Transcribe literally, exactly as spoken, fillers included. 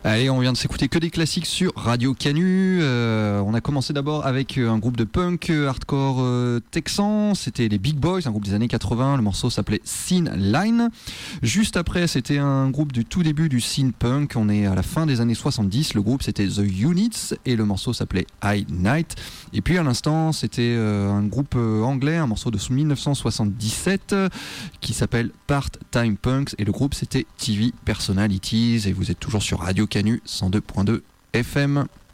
Allez, on vient de s'écouter que des classiques sur Radio Canu. Euh, on a commencé d'abord avec un groupe de punk hardcore euh, texan. C'était les Big Boys, un groupe des années quatre-vingts. Le morceau s'appelait Scene Line. Juste après, c'était un groupe du tout début du scene punk. On est à la fin des années soixante-dix. Le groupe, c'était The Units et le morceau s'appelait High Night. Et puis à l'instant, c'était euh, un groupe euh, anglais, un morceau de dix-neuf cent soixante-dix-sept euh, qui s'appelle Part-Time Punks et le groupe, c'était T V Personalities. Et vous êtes toujours sur Radio Canu cent deux point deux F M.